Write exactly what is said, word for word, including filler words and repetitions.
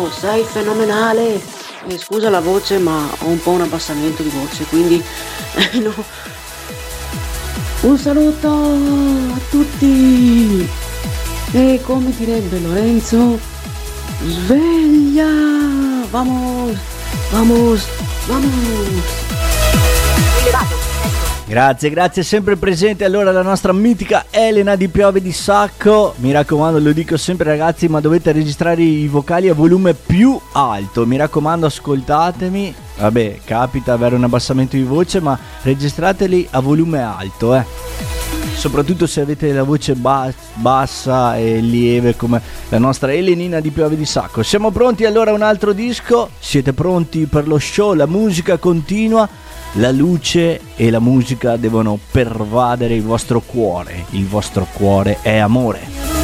Ciao, sei fenomenale. Eh, scusa la voce, ma ho un po' un abbassamento di voce, quindi eh, no. Un saluto a tutti. E come direbbe Lorenzo, sveglia. Vamos, vamos, vamos. Grazie, grazie, sempre presente allora la nostra mitica Elena di Piove di Sacco. Mi raccomando, lo dico sempre ragazzi, ma dovete registrare i vocali a volume più alto. Mi raccomando, ascoltatemi. Vabbè, capita avere un abbassamento di voce, ma registrateli a volume alto, eh. Soprattutto se avete la voce bas- bassa e lieve come la nostra Elenina di Piove di Sacco. Siamo pronti allora a un altro disco? Siete pronti per lo show? La musica continua. La luce e la musica devono pervadere il vostro cuore. Il vostro cuore è amore.